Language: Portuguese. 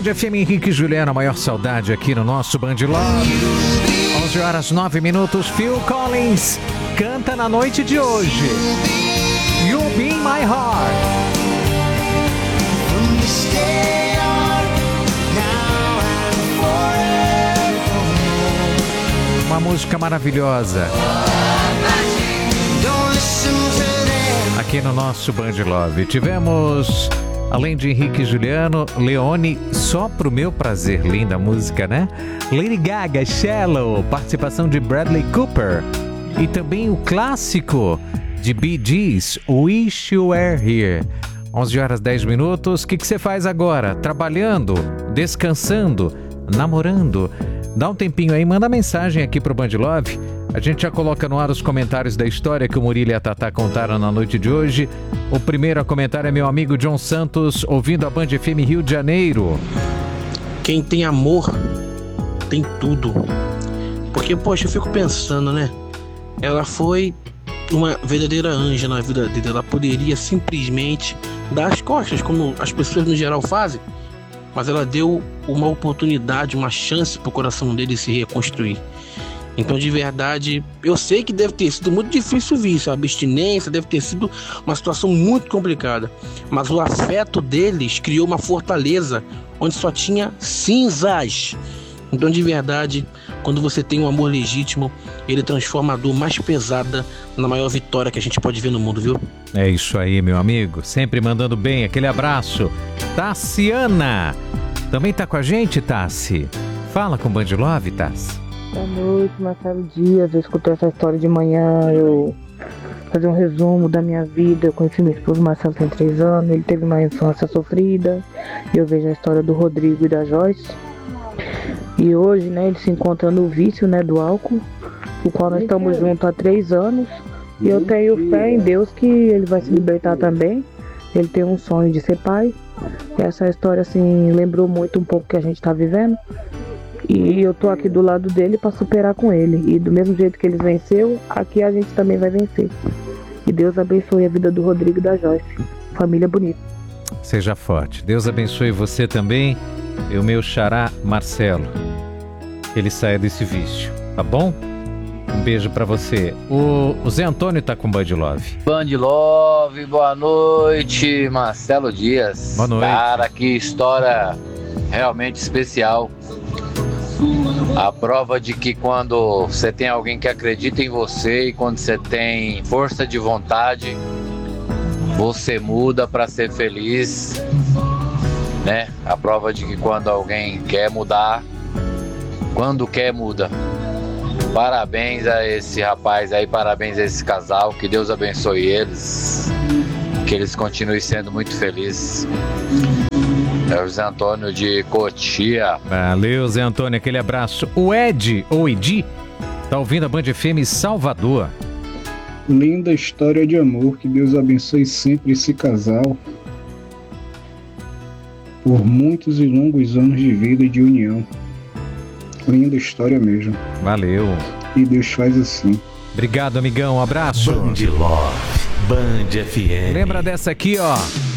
Band FM Henrique e Juliana, a maior saudade aqui no nosso Band Love. 11 horas 9 minutos, Phil Collins canta na noite de hoje. You'll Be in My Heart. Uma música maravilhosa. Aqui no nosso Band Love. Tivemos, além de Henrique e Juliano, Leone, Só Pro Meu Prazer. Linda música, né? Lady Gaga, Shallow, participação de Bradley Cooper. E também o clássico de Bee Gees, Wish You Were Here. 11 horas 10 minutos. O que você faz agora? Trabalhando? Descansando? Namorando? Dá um tempinho aí, manda mensagem aqui pro Band Love. A gente já coloca no ar os comentários da história que o Murilo e a Tatá contaram na noite de hoje. O primeiro a comentar é meu amigo John Santos, ouvindo a Band FM Rio de Janeiro. Quem tem amor, tem tudo. Porque, poxa, eu fico pensando, né? Ela foi uma verdadeira anja na vida dele. Ela poderia simplesmente dar as costas, como as pessoas no geral fazem. Mas ela deu uma oportunidade, uma chance pro coração dele se reconstruir. Então, de verdade, eu sei que deve ter sido muito difícil isso, a abstinência deve ter sido uma situação muito complicada. Mas o afeto deles criou uma fortaleza onde só tinha cinzas. Então, de verdade, quando você tem um amor legítimo, ele transforma a dor mais pesada na maior vitória que a gente pode ver no mundo, viu? É isso aí, meu amigo. Sempre mandando bem. Aquele abraço. Tassiana. Também tá com a gente, Tassi? Fala com o Band Love, Tassi. Boa noite, Marcelo Dias. Eu escutei essa história de manhã. Eu fazer um resumo da minha vida. Eu conheci meu esposo, Marcelo, tem 3 anos. Ele teve uma infância sofrida. Eu vejo a história do Rodrigo e da Joyce. E hoje, né, ele se encontra no vício, né, do álcool, o qual nós estamos juntos há 3 anos. E eu tenho fé em Deus que ele vai se libertar também. Ele tem um sonho de ser pai. Essa história, assim, lembrou muito um pouco que a gente está vivendo. E eu tô aqui do lado dele para superar com ele. E do mesmo jeito que ele venceu, aqui a gente também vai vencer. E Deus abençoe a vida do Rodrigo e da Joyce. Família bonita. Seja forte. Deus abençoe você também e o meu xará Marcelo. Que ele saia desse vício, tá bom? Um beijo pra você. O Zé Antônio tá com Band Love. Band Love, boa noite, Marcelo Dias. Boa noite. Cara, que história realmente especial. A prova de que quando você tem alguém que acredita em você e quando você tem força de vontade, você muda pra ser feliz, né? A prova de que quando alguém quer mudar, quando quer, muda. Parabéns a esse rapaz aí, parabéns a esse casal, que Deus abençoe eles, que eles continuem sendo muito felizes. É o Zé Antônio de Cotia. Valeu, Zé Antônio, aquele abraço. O Ed, ou Edi, tá ouvindo a Band FM Salvador. Linda história de amor, que Deus abençoe sempre esse casal por muitos e longos anos de vida e de união. Linda história mesmo. Valeu. E Deus faz assim. Obrigado, amigão. Um abraço. Band Love, Band FM. Lembra dessa aqui, ó.